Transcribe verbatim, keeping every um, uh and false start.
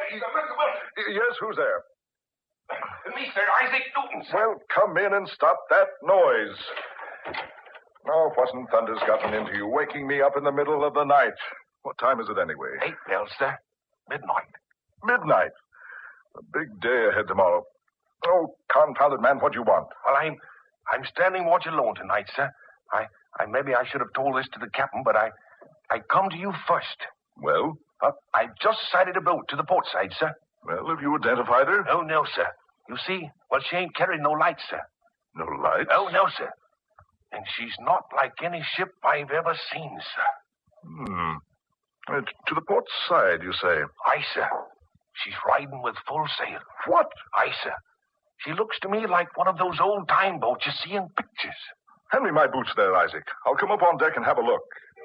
Mister Mister Wilson. Yes, who's there? Mister Isaac Newton, sir. Well, come in and stop that noise. Now, what in thunder's gotten into you, waking me up in the middle of the night? What time is it anyway? Eight bells, sir. Midnight. Midnight. A big day ahead tomorrow. Oh, confounded man, what do you want? Well, I'm I'm standing watch alone tonight, sir. I, I maybe I should have told this to the captain, but I I come to you first. Well? Uh, I just sighted a boat to the port side, sir. Well, have you identified her? Oh, no, sir. You see, well, she ain't carrying no lights, sir. No lights? Oh, no, sir. And she's not like any ship I've ever seen, sir. Hmm. Uh, to the port side, you say? Aye, sir. She's riding with full sail. What? Aye, sir. She looks to me like one of those old-time boats you see in pictures. Hand me my boots there, Isaac. I'll come up on deck and have a look.